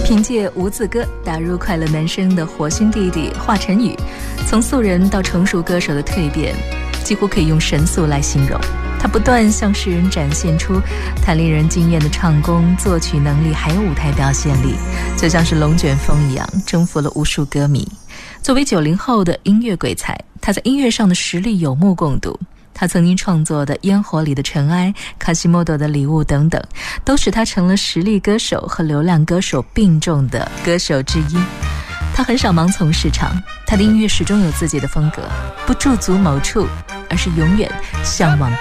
凭借无字歌打入快乐男声的火星弟弟华晨宇，从素人到成熟歌手的蜕变几乎可以用神速来形容。他不断向世人展现出他令人惊艳的唱功、作曲能力还有舞台表现力，就像是龙卷风一样征服了无数歌迷。作为90后的音乐鬼才，他在音乐上的实力有目共睹。他曾经创作的《烟火里的尘埃》、卡西莫多的礼物等等，都使他成了实力歌手和流量歌手并重的歌手之一。他很少盲从市场，他的音乐始终有自己的风格，不驻足某处，而是永远向往